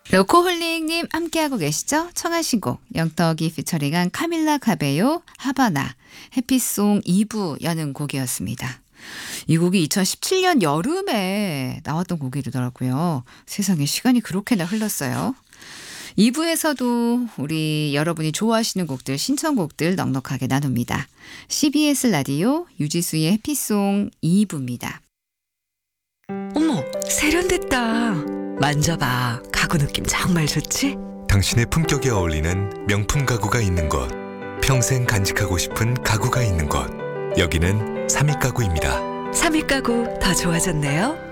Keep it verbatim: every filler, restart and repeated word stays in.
로코홀릭님 함께하고 계시죠? 청하신곡 영떡이 피처링한 카밀라 카베요 하바나 해피송 이 부 여는 곡이었습니다. 이 곡이 이천십칠 년 여름에 나왔던 곡이더라고요. 세상에 시간이 그렇게나 흘렀어요. 이 부에서도 우리 여러분이 좋아하시는 곡들, 신청곡들 넉넉하게 나눕니다. 씨비에스 라디오 유지수의 해피송 이 부입니다. 어머, 세련됐다. 만져봐. 가구 느낌 정말 좋지? 당신의 품격에 어울리는 명품 가구가 있는 곳, 평생 간직하고 싶은 가구가 있는 곳, 여기는 삼익 가구입니다. 삼익 가구 더 좋아졌네요.